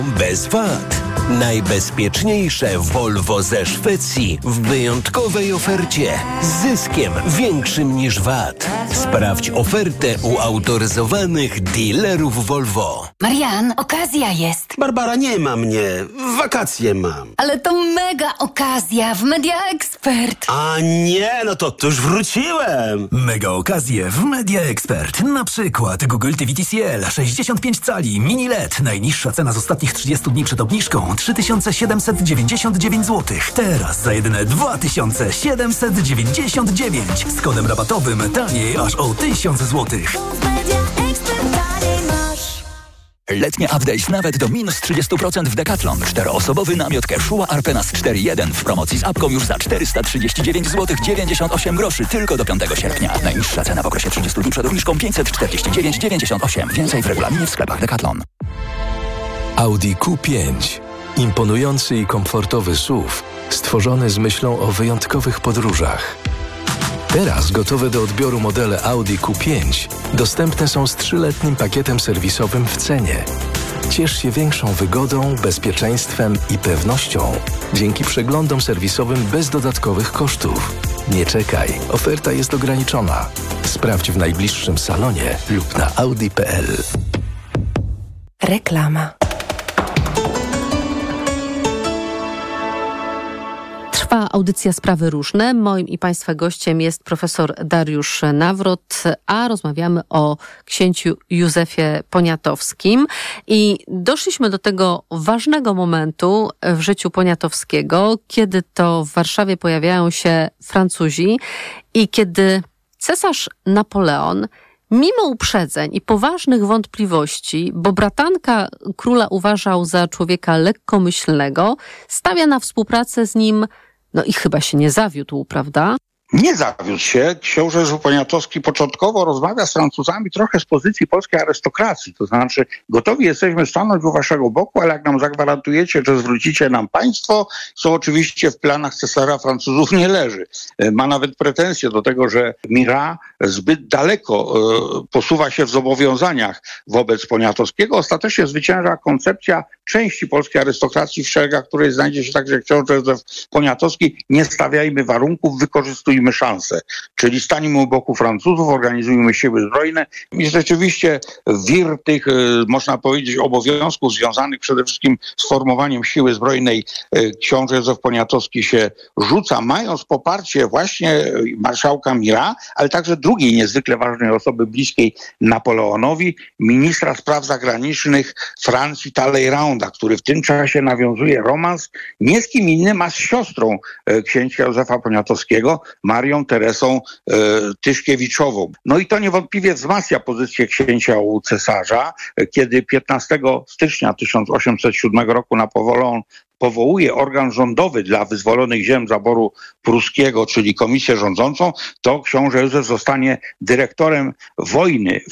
Bez VAT. Najbezpieczniejsze Volvo ze Szwecji w wyjątkowej ofercie z zyskiem większym niż VAT. Sprawdź ofertę u autoryzowanych dealerów Volvo. Marian, okazja jest. Barbara, nie ma mnie. Wakacje mam. Ale to mega okazja w Media Expert. A nie, no to już wróciłem. Mega okazje w Media Expert. Na przykład Google TV TCL 65 cali mini LED. Najniższa cena z ostatnich 30 dni przed obniżką 3799 zł. Teraz za jedyne 2799. Z kodem rabatowym taniej aż o 1000 zł. Letnie update nawet do minus 30% w Decathlon. 4-osobowy namiot Quechua Arpenas 4.1 w promocji z apką już za 439 zł 98 groszy tylko do 5 sierpnia. Najniższa cena w okresie 30 dni przed obniżką 549,98. Więcej w regulaminie w sklepach Decathlon. Audi Q5. Imponujący i komfortowy SUV, stworzony z myślą o wyjątkowych podróżach. Teraz gotowe do odbioru modele Audi Q5 dostępne są z 3-letnim pakietem serwisowym w cenie. Ciesz się większą wygodą, bezpieczeństwem i pewnością dzięki przeglądom serwisowym bez dodatkowych kosztów. Nie czekaj, oferta jest ograniczona. Sprawdź w najbliższym salonie lub na audi.pl. Reklama. Trwa audycja Sprawy Różne. Moim i Państwa gościem jest profesor Dariusz Nawrot, a rozmawiamy o księciu Józefie Poniatowskim. I doszliśmy do tego ważnego momentu w życiu Poniatowskiego, kiedy to w Warszawie pojawiają się Francuzi i kiedy cesarz Napoleon, mimo uprzedzeń i poważnych wątpliwości, bo bratanka króla uważał za człowieka lekkomyślnego, stawia na współpracę z nim, no i chyba się nie zawiódł, prawda? Nie zawiódł się. Książę Józef Poniatowski początkowo rozmawia z Francuzami trochę z pozycji polskiej arystokracji. To znaczy, gotowi jesteśmy stanąć u waszego boku, ale jak nam zagwarantujecie, że zwrócicie nam państwo, co oczywiście w planach cesarza Francuzów nie leży. Ma nawet pretensje do tego, że Murat zbyt daleko posuwa się w zobowiązaniach wobec Poniatowskiego. Ostatecznie zwycięża koncepcja części polskiej arystokracji, w szeregach której znajdzie się także książę Józef Poniatowski. Nie stawiajmy warunków, wykorzystujmy szansę. Czyli stańmy u boku Francuzów, organizujmy siły zbrojne i rzeczywiście wir tych, można powiedzieć, obowiązków związanych przede wszystkim z formowaniem siły zbrojnej książę Józef Poniatowski się rzuca, mając poparcie właśnie marszałka Murat, ale także drugiej niezwykle ważnej osoby bliskiej Napoleonowi, ministra spraw zagranicznych Francji Talleyranda, który w tym czasie nawiązuje romans nie z kim innym, a z siostrą księcia Józefa Poniatowskiego, Marią Teresą Tyszkiewiczową. No i to niewątpliwie wzmacnia pozycję księcia u cesarza, kiedy 15 stycznia 1807 roku Napoleon powołuje organ rządowy dla wyzwolonych ziem zaboru pruskiego, czyli komisję rządzącą, to książę Józef zostanie dyrektorem wojny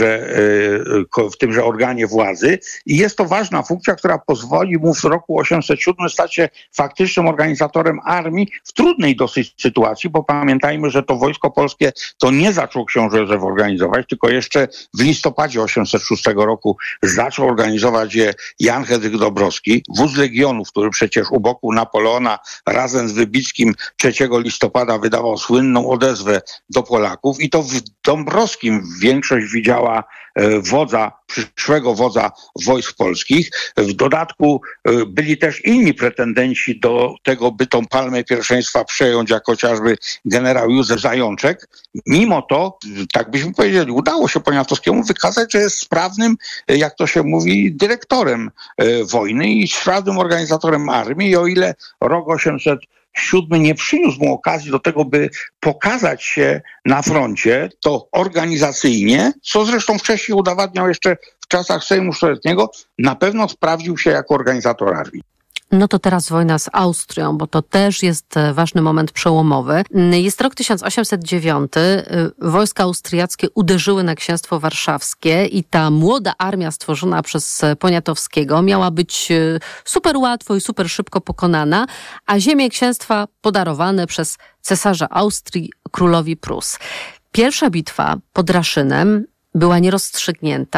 w tymże organie władzy i jest to ważna funkcja, która pozwoli mu w roku 1807 stać się faktycznym organizatorem armii w trudnej dosyć sytuacji, bo pamiętajmy, że to wojsko polskie to nie zaczął książę Józef organizować, tylko jeszcze w listopadzie 1806 roku zaczął organizować je Jan Henryk Dąbrowski, wódz legionów, który przecież u boku Napoleona razem z Wybickim 3 listopada wydawał słynną odezwę do Polaków i to w Dąbrowskim większość widziała przyszłego wodza wojsk polskich. W dodatku byli też inni pretendenci do tego, by tą palmę pierwszeństwa przejąć, jak chociażby generał Józef Zajączek. Mimo to, tak byśmy powiedzieli, udało się Poniatowskiemu wykazać, że jest sprawnym, jak to się mówi, dyrektorem wojny i sprawnym organizatorem armii. I o ile rok 807 nie przyniósł mu okazji do tego, by pokazać się na froncie, to organizacyjnie, co zresztą wcześniej udowadniał jeszcze w czasach Sejmu Stuletniego, na pewno sprawdził się jako organizator armii. No to teraz wojna z Austrią, bo to też jest ważny moment przełomowy. Jest rok 1809. Wojska austriackie uderzyły na księstwo warszawskie i ta młoda armia stworzona przez Poniatowskiego miała być super łatwo i super szybko pokonana, a ziemie księstwa podarowane przez cesarza Austrii królowi Prus. Pierwsza bitwa pod Raszynem była nierozstrzygnięta,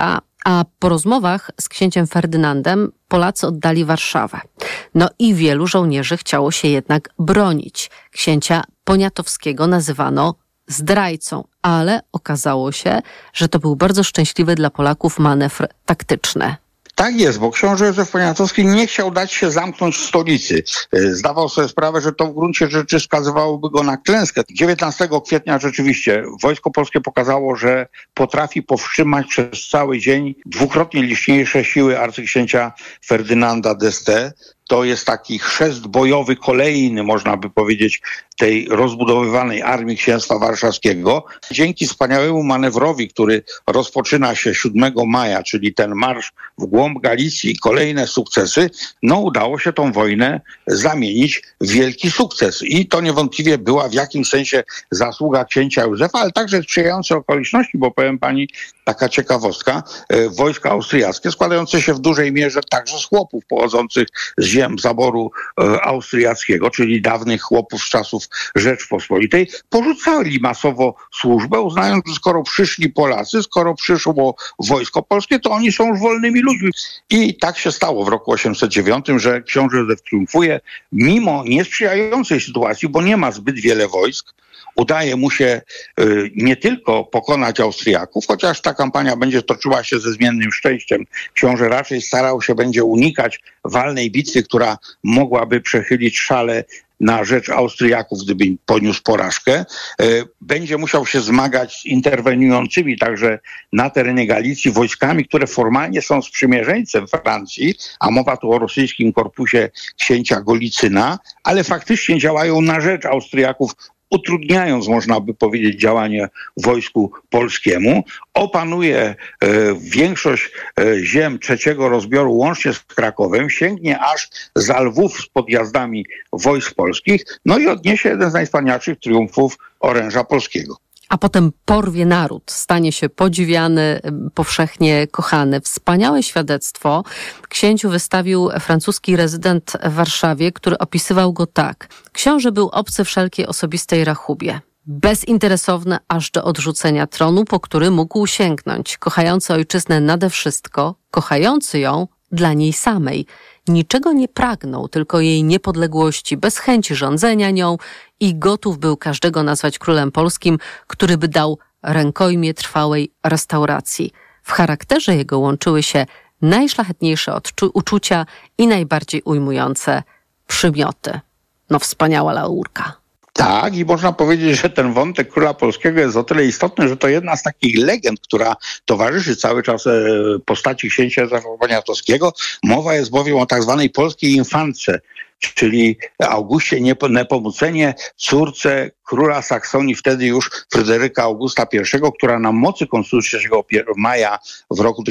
A po rozmowach z księciem Ferdynandem Polacy oddali Warszawę. No i wielu żołnierzy chciało się jednak bronić. Księcia Poniatowskiego nazywano zdrajcą, ale okazało się, że to był bardzo szczęśliwy dla Polaków manewr taktyczny. Tak jest, bo książę Józef Poniatowski nie chciał dać się zamknąć w stolicy. Zdawał sobie sprawę, że to w gruncie rzeczy skazywałoby go na klęskę. 19 kwietnia rzeczywiście Wojsko Polskie pokazało, że potrafi powstrzymać przez cały dzień dwukrotnie liczniejsze siły arcyksięcia Ferdynanda d'Este. To jest taki chrzest bojowy kolejny, można by powiedzieć, tej rozbudowywanej armii księstwa warszawskiego. Dzięki wspaniałemu manewrowi, który rozpoczyna się 7 maja, czyli ten marsz w głąb Galicji i kolejne sukcesy, udało się tą wojnę zamienić w wielki sukces. I to niewątpliwie była w jakimś sensie zasługa księcia Józefa, ale także sprzyjające okoliczności, bo powiem pani, taka ciekawostka, wojska austriackie składające się w dużej mierze także z chłopów pochodzących z ziem zaboru austriackiego, czyli dawnych chłopów z czasów Rzeczpospolitej, porzucali masowo służbę, uznając, że skoro przyszli Polacy, skoro przyszło Wojsko Polskie, to oni są już wolnymi ludźmi. I tak się stało w roku 809, że książę Józef triumfuje, mimo niesprzyjającej sytuacji, bo nie ma zbyt wiele wojsk. Udaje mu się nie tylko pokonać Austriaków, chociaż ta kampania będzie toczyła się ze zmiennym szczęściem. Książę raczej starał się będzie unikać walnej bitwy, która mogłaby przechylić szale na rzecz Austriaków, gdyby poniósł porażkę. Będzie musiał się zmagać z interweniującymi także na terenie Galicji wojskami, które formalnie są sprzymierzeńcem Francji, a mowa tu o rosyjskim korpusie księcia Golicyna, ale faktycznie działają na rzecz Austriaków, utrudniając, można by powiedzieć, działanie wojsku polskiemu. Opanuje większość ziem trzeciego rozbioru łącznie z Krakowem, sięgnie aż za Lwów z podjazdami wojsk polskich, i odniesie jeden z najwspanialszych triumfów oręża polskiego. A potem porwie naród, stanie się podziwiany, powszechnie kochany. Wspaniałe świadectwo księciu wystawił francuski rezydent w Warszawie, który opisywał go tak. Książę był obcy wszelkiej osobistej rachubie. Bezinteresowny aż do odrzucenia tronu, po który mógł sięgnąć. Kochający ojczyznę nade wszystko, kochający ją dla niej samej. Niczego nie pragnął, tylko jej niepodległości, bez chęci rządzenia nią i gotów był każdego nazwać królem polskim, który by dał rękojmię trwałej restauracji. W charakterze jego łączyły się najszlachetniejsze uczucia i najbardziej ujmujące przymioty. Wspaniała laurka. Tak, i można powiedzieć, że ten wątek króla polskiego jest o tyle istotny, że to jedna z takich legend, która towarzyszy cały czas postaci księcia Józefa Poniatowskiego. Mowa jest bowiem o tak zwanej polskiej infantce, czyli Augustie Nepomucenie, córce króla Saksonii, wtedy już Fryderyka Augusta I, która na mocy Konstytucji 3 maja w roku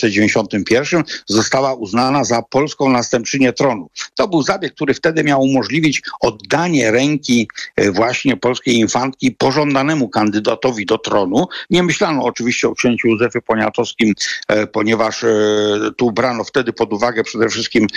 1791 została uznana za polską następczynię tronu. To był zabieg, który wtedy miał umożliwić oddanie ręki właśnie polskiej infantki pożądanemu kandydatowi do tronu. Nie myślano oczywiście o księciu Józefie Poniatowskim, ponieważ tu brano wtedy pod uwagę przede wszystkim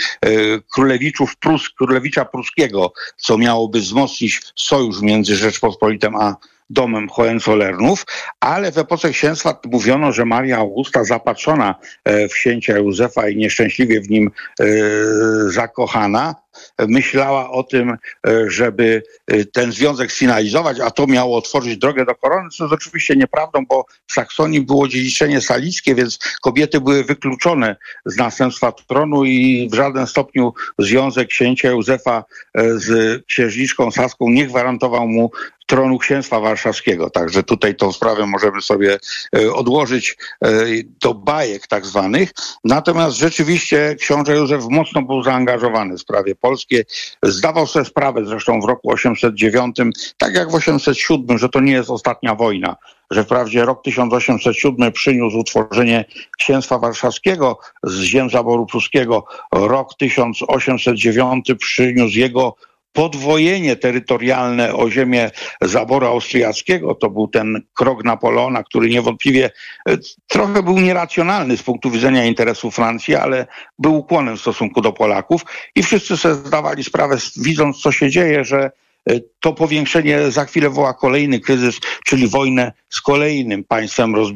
królewicza pruskiego, co miałoby wzmocnić sojusz między Rzeczpospolitą a domem Hohenzollernów, ale w epoce księstwa mówiono, że Maria Augusta, zapatrzona w księcia Józefa i nieszczęśliwie w nim zakochana, myślała o tym, żeby ten związek sfinalizować, a to miało otworzyć drogę do korony, co jest oczywiście nieprawdą, bo w Saksonii było dziedziczenie salickie, więc kobiety były wykluczone z następstwa tronu i w żaden stopniu związek księcia Józefa z księżniczką saską nie gwarantował mu tronu księstwa warszawskiego. Także tutaj tą sprawę możemy sobie odłożyć do bajek tak zwanych. Natomiast rzeczywiście książę Józef mocno był zaangażowany w sprawie polskie. Zdawał sobie sprawę zresztą w roku 809, tak jak w 807, że to nie jest ostatnia wojna. Że wprawdzie rok 1807 przyniósł utworzenie księstwa warszawskiego z ziem zaboru pruskiego. Rok 1809 przyniósł jego podwojenie terytorialne o ziemię zaboru austriackiego. To był ten krok Napoleona, który niewątpliwie trochę był nieracjonalny z punktu widzenia interesów Francji, ale był ukłonem w stosunku do Polaków i wszyscy sobie zdawali sprawę, widząc co się dzieje, że to powiększenie za chwilę woła kolejny kryzys, czyli wojnę z kolejnym państwem rozbitym.